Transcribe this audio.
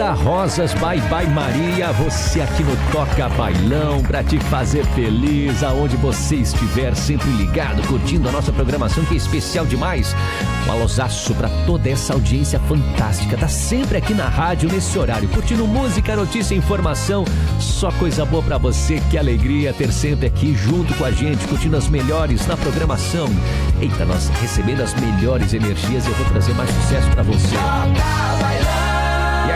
Banda Rosas Bye Bye Maria, você aqui no Toca Bailão, pra te fazer feliz, aonde você estiver, sempre ligado, curtindo a nossa programação, que é especial demais. Um alôzaço pra toda essa audiência fantástica, tá sempre aqui na rádio nesse horário, curtindo música, notícia e informação, só coisa boa pra você, que alegria ter sempre aqui junto com a gente, curtindo as melhores na programação. Eita, nós recebendo as melhores energias, eu vou trazer mais sucesso pra você.